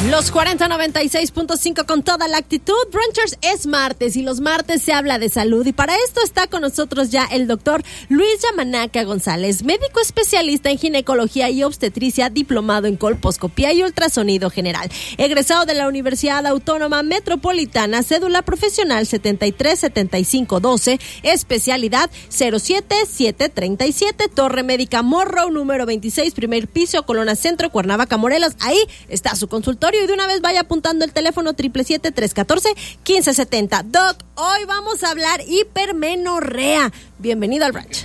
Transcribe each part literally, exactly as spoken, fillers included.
Los cuarenta noventa y seis punto cinco con toda la actitud. Brunchers, es martes y los martes se habla de salud, y para esto está con nosotros ya el doctor Luis Yamanaca González, médico especialista en ginecología y obstetricia, diplomado en colposcopía y ultrasonido general, egresado de la Universidad Autónoma Metropolitana, cédula profesional setenta y tres setenta y cinco doce, especialidad cero siete siete treinta y siete, Torre Médica Morro, número veintiséis, primer piso, Colona Centro, Cuernavaca, Morelos. Ahí está su consultorio, y de una vez vaya apuntando el teléfono siete siete siete, tres uno cuatro, uno cinco siete cero. Doc, hoy vamos a hablar hipermenorrea. Bienvenido al brunch.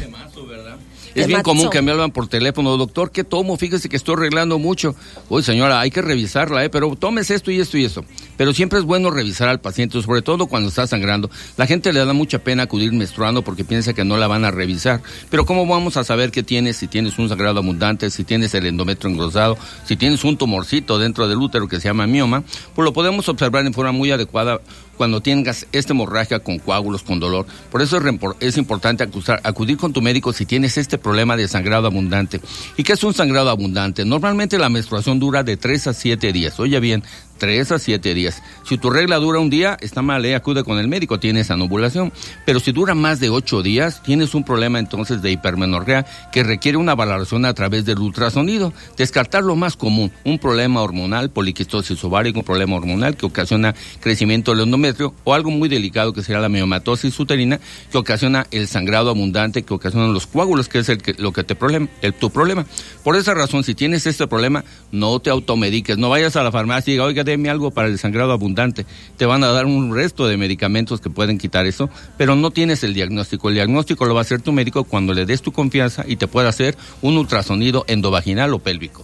Es bien común que me hablan por teléfono, doctor, ¿qué tomo? Fíjese que estoy arreglando mucho. Oye, señora, hay que revisarla, ¿eh? Pero tomes esto y esto y esto. Pero siempre es bueno revisar al paciente, sobre todo cuando está sangrando. La gente le da mucha pena acudir menstruando porque piensa que no la van a revisar. Pero ¿cómo vamos a saber qué tienes? Si tienes un sangrado abundante, si tienes el endometrio engrosado, si tienes un tumorcito dentro del útero que se llama mioma, pues lo podemos observar en forma muy adecuada cuando tengas esta hemorragia con coágulos, con dolor. Por eso es, es importante acusar, acudir con tu médico si tienes este problema de sangrado abundante. ¿Y qué es un sangrado abundante? Normalmente la menstruación dura de tres a siete días. Oye bien, tres a siete días. Si tu regla dura un día, está mal, ¿eh? Acude con el médico, tienes anovulación. Pero si dura más de ocho días, tienes un problema entonces de hipermenorrea que requiere una valoración a través del ultrasonido. Descartar lo más común, un problema hormonal, poliquistosis ovárica, un problema hormonal que ocasiona crecimiento del endometrio, o algo muy delicado que sería la miomatosis uterina, que ocasiona el sangrado abundante, que ocasiona los coágulos, que es el que, lo que te problema, el, tu problema. Por esa razón, si tienes este problema, no te automediques, no vayas a la farmacia y diga, oiga, deme algo para el sangrado abundante. Te van a dar un resto de medicamentos que pueden quitar eso, pero no tienes el diagnóstico. El diagnóstico lo va a hacer tu médico cuando le des tu confianza y te pueda hacer un ultrasonido endovaginal o pélvico.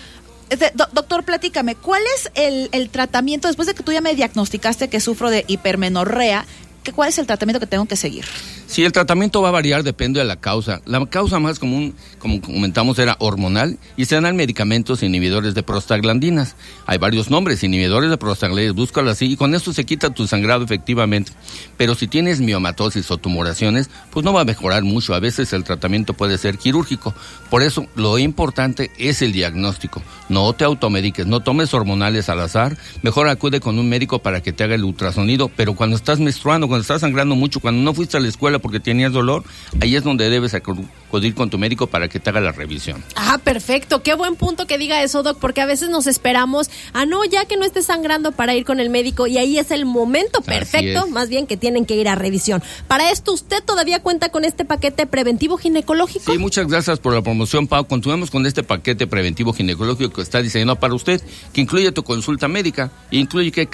Do- doctor, platícame, ¿cuál es el, el tratamiento después de que tú ya me diagnosticaste que sufro de hipermenorrea? ¿Cuál es el tratamiento que tengo que seguir? Sí, el tratamiento va a variar, depende de la causa. La causa más común, como comentamos, era hormonal, y se dan medicamentos inhibidores de prostaglandinas. Hay varios nombres, inhibidores de prostaglandinas, búscalo así, y con esto se quita tu sangrado efectivamente. Pero si tienes miomatosis o tumoraciones, pues no va a mejorar mucho. A veces el tratamiento puede ser quirúrgico. Por eso, lo importante es el diagnóstico. No te automediques, no tomes hormonales al azar. Mejor acude con un médico para que te haga el ultrasonido, pero cuando estás menstruando, cuando estás sangrando mucho, cuando no fuiste a la escuela porque tenías dolor, ahí es donde debes acudir con tu médico para que te haga la revisión. Ah, perfecto, qué buen punto que diga eso, doc, porque a veces nos esperamos a no, ya que no esté sangrando para ir con el médico, y ahí es el momento perfecto, más bien que tienen que ir a revisión. Para esto, ¿usted todavía cuenta con este paquete preventivo ginecológico? Sí, muchas gracias por la promoción, Pau. Continuamos con este paquete preventivo ginecológico que está diseñado para usted, que incluye tu consulta médica, e incluye que